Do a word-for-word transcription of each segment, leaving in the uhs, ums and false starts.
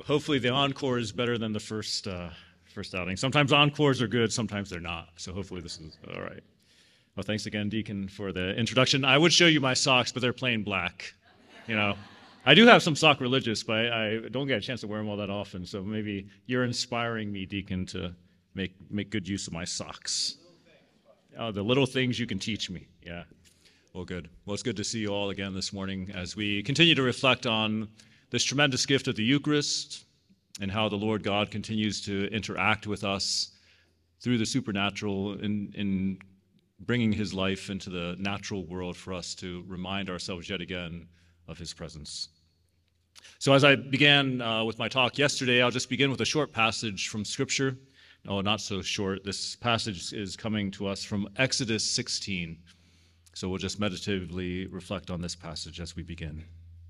hopefully the encore is better than the first uh, first outing. Sometimes encores are good, sometimes they're not. So hopefully this is all right. Well, thanks again, Deacon, for the introduction. I would show you my socks, but they're plain black. You know, I do have some sock religious, but I, I don't get a chance to wear them all that often. So maybe you're inspiring me, Deacon, to make make good use of my socks. Oh, the little things you can teach me. Yeah. Well, good. Well, it's good to see you all again this morning as we continue to reflect on this tremendous gift of the Eucharist and how the Lord God continues to interact with us through the supernatural in, in bringing his life into the natural world for us to remind ourselves yet again of his presence. So as I began uh, with my talk yesterday, I'll just begin with a short passage from Scripture. No, not so short. This passage is coming to us from Exodus sixteen. So we'll just meditatively reflect on this passage as we begin.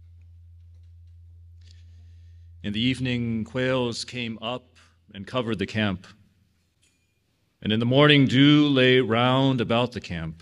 In the evening, quails came up and covered the camp. And in the morning, dew lay round about the camp.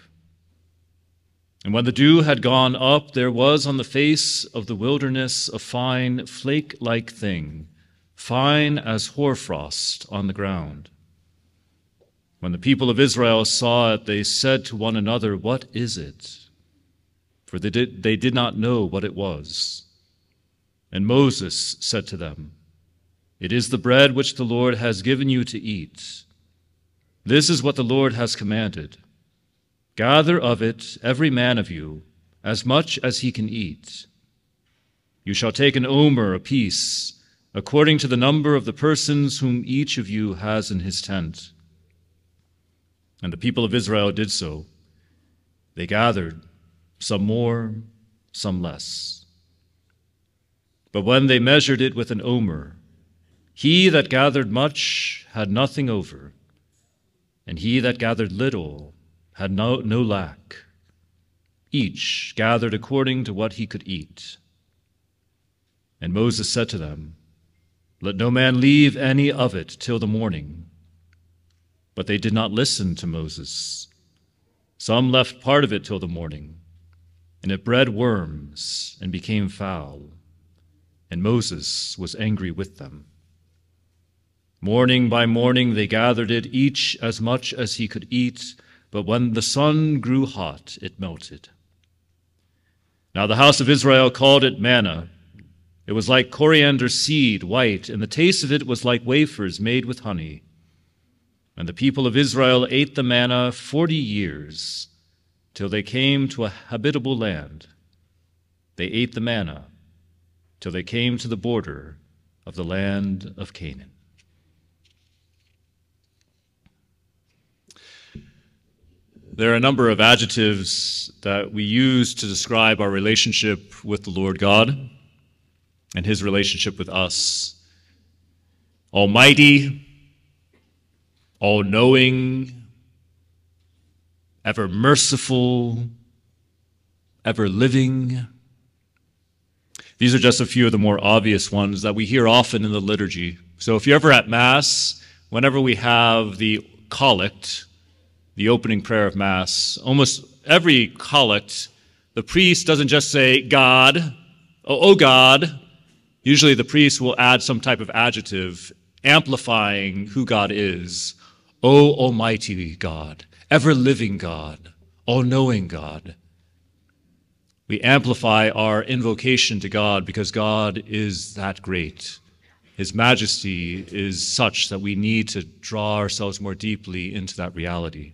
And when the dew had gone up, there was on the face of the wilderness a fine flake-like thing, fine as hoarfrost on the ground. When the people of Israel saw it, they said to one another, "What is it?" For they did, they did not know what it was. And Moses said to them, "It is the bread which the Lord has given you to eat. This is what the Lord has commanded. Gather of it, every man of you, as much as he can eat. You shall take an omer apiece, according to the number of the persons whom each of you has in his tent." And the people of Israel did so. They gathered, some more, some less. But when they measured it with an omer, he that gathered much had nothing over, and he that gathered little had no, no lack. Each gathered according to what he could eat. And Moses said to them, "Let no man leave any of it till the morning." But they did not listen to Moses. Some left part of it till the morning, and it bred worms and became foul. And Moses was angry with them. Morning by morning they gathered it, each as much as he could eat, but when the sun grew hot, it melted. Now the house of Israel called it manna. It was like coriander seed, white, and the taste of it was like wafers made with honey. And the people of Israel ate the manna forty years, till they came to a habitable land. They ate the manna till they came to the border of the land of Canaan. There are a number of adjectives that we use to describe our relationship with the Lord God and his relationship with us. Almighty, all-knowing, ever merciful, ever living. These are just a few of the more obvious ones that we hear often in the liturgy. So if you're ever at Mass, whenever we have the collect, the opening prayer of Mass, almost every collect, the priest doesn't just say, "God," "Oh, oh God." Usually the priest will add some type of adjective amplifying who God is. "O Almighty God, ever-living God, all-knowing God." We amplify our invocation to God because God is that great. His majesty is such that we need to draw ourselves more deeply into that reality.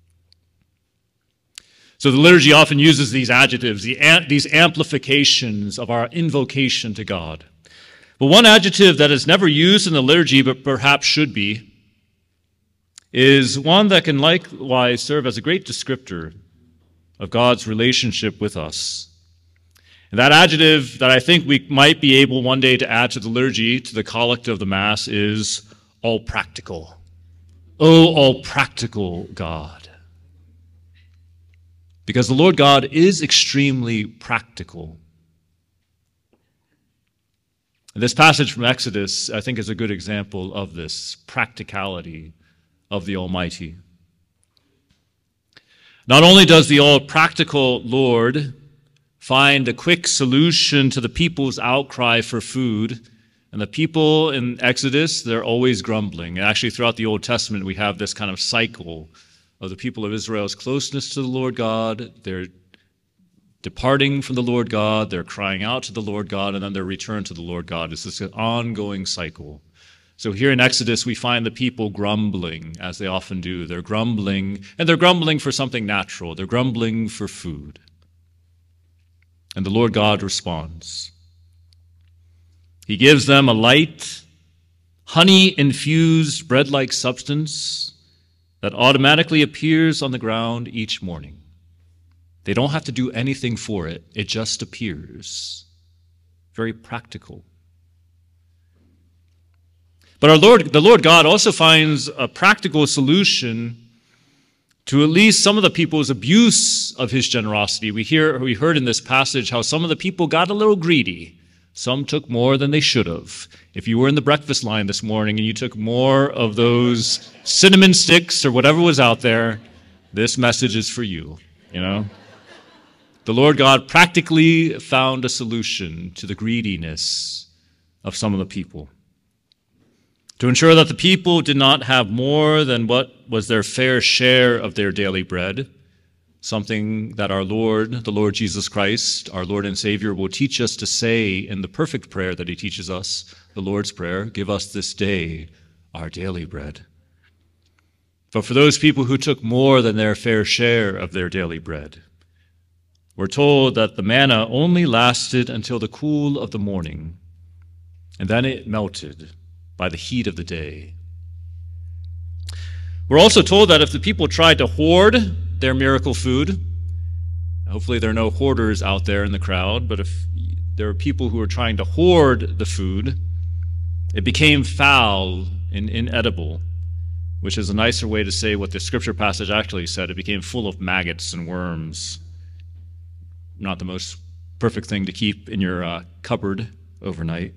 So the liturgy often uses these adjectives, the, these amplifications of our invocation to God. But one adjective that is never used in the liturgy, but perhaps should be, is one that can likewise serve as a great descriptor of God's relationship with us. And that adjective that I think we might be able one day to add to the liturgy, to the collect of the Mass, is all practical. Oh, all practical God. Because the Lord God is extremely practical. This passage from Exodus, I think, is a good example of this practicality of the Almighty. Not only does the all-practical Lord find a quick solution to the people's outcry for food And the people in Exodus, they're always grumbling. And actually, throughout the Old Testament, we have this kind of cycle of the people of Israel's closeness to the Lord God. They're departing from the Lord God, they're crying out to the Lord God, and then their return to the Lord God. It's this ongoing cycle. So here in Exodus, we find the people grumbling, as they often do. They're grumbling, and they're grumbling for something natural. They're grumbling for food. And the Lord God responds. He gives them a light, honey-infused bread-like substance that automatically appears on the ground each morning. They don't have to do anything for it. It just appears. Very practical. But our Lord, the Lord God also finds a practical solution to at least some of the people's abuse of his generosity. We hear, we heard in this passage how some of the people got a little greedy. Some took more than they should have. If you were in the breakfast line this morning and you took more of those cinnamon sticks or whatever was out there, this message is for you, you know? The Lord God practically found a solution to the greediness of some of the people. To ensure that the people did not have more than what was their fair share of their daily bread, something that our Lord, the Lord Jesus Christ, our Lord and Savior, will teach us to say in the perfect prayer that he teaches us, the Lord's Prayer, give us this day our daily bread. But for those people who took more than their fair share of their daily bread, we're told that the manna only lasted until the cool of the morning, and then it melted by the heat of the day. We're also told that if the people tried to hoard their miracle food, hopefully there are no hoarders out there in the crowd, but if there are people who are trying to hoard the food, it became foul and inedible, which is a nicer way to say what the scripture passage actually said. It became full of maggots and worms. Not the most perfect thing to keep in your uh, cupboard overnight.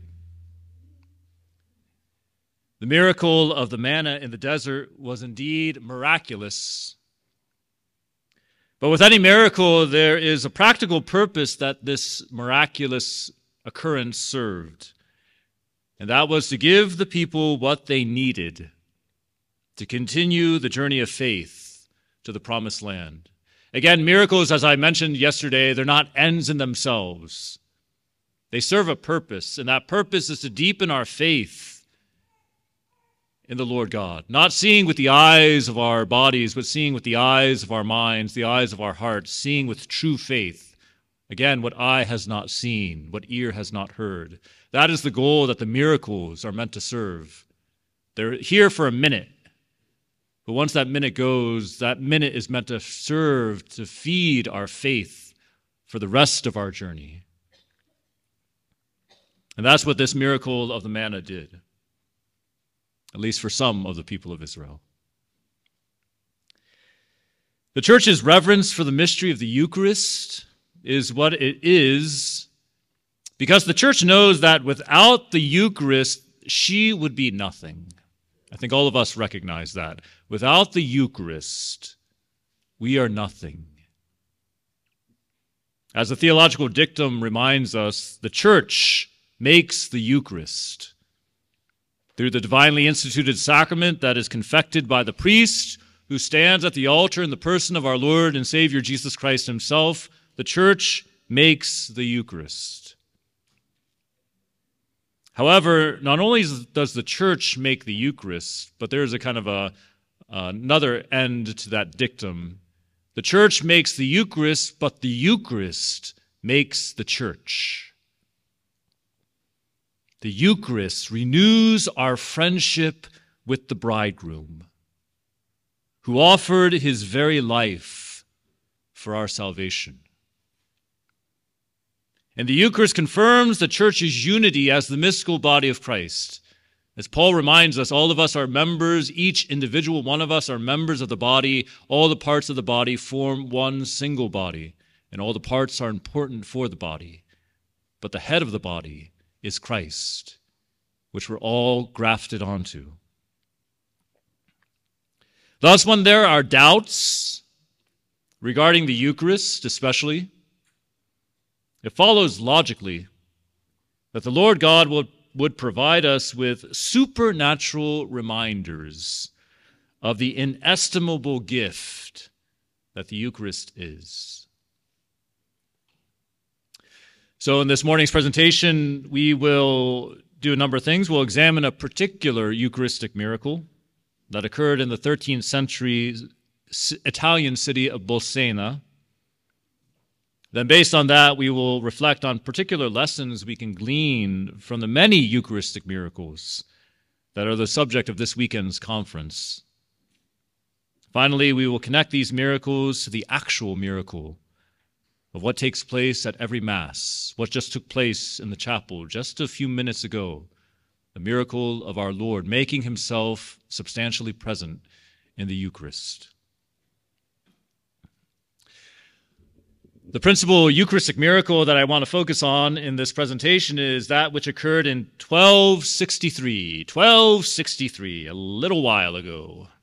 The miracle of the manna in the desert was indeed miraculous. But with any miracle, there is a practical purpose that this miraculous occurrence served. And that was to give the people what they needed to continue the journey of faith to the promised land. Again, miracles, as I mentioned yesterday, they're not ends in themselves. They serve a purpose, and that purpose is to deepen our faith in the Lord God. Not seeing with the eyes of our bodies, but seeing with the eyes of our minds, the eyes of our hearts, seeing with true faith. Again, what eye has not seen, what ear has not heard. That is the goal that the miracles are meant to serve. They're here for a minute. But once that minute goes, that minute is meant to serve to feed our faith for the rest of our journey. And that's what this miracle of the manna did, at least for some of the people of Israel. The church's reverence for the mystery of the Eucharist is what it is because the church knows that without the Eucharist, she would be nothing. I think all of us recognize that. Without the Eucharist, we are nothing. As the theological dictum reminds us, the church makes the Eucharist. Through the divinely instituted sacrament that is confected by the priest who stands at the altar in the person of our Lord and Savior Jesus Christ himself, the church makes the Eucharist. However, not only does the church make the Eucharist, but there is a kind of a uh, another end to that dictum. The church makes the Eucharist, but the Eucharist makes the church. The Eucharist renews our friendship with the bridegroom, who offered his very life for our salvation. And the Eucharist confirms the church's unity as the mystical body of Christ. As Paul reminds us, all of us are members, each individual one of us are members of the body. All the parts of the body form one single body, and all the parts are important for the body. But the head of the body is Christ, which we're all grafted onto. Thus, when there are doubts regarding the Eucharist especially, it follows logically that the Lord God will would provide us with supernatural reminders of the inestimable gift that the Eucharist is. So in this morning's presentation, we will do a number of things. We'll examine a particular Eucharistic miracle that occurred in the thirteenth century Italian city of Bolsena. Then based on that, we will reflect on particular lessons we can glean from the many Eucharistic miracles that are the subject of this weekend's conference. Finally, we will connect these miracles to the actual miracle of what takes place at every Mass, what just took place in the chapel just a few minutes ago, the miracle of our Lord making himself substantially present in the Eucharist. The principal Eucharistic miracle that I want to focus on in this presentation is that which occurred in twelve sixty-three. twelve sixty-three, a little while ago.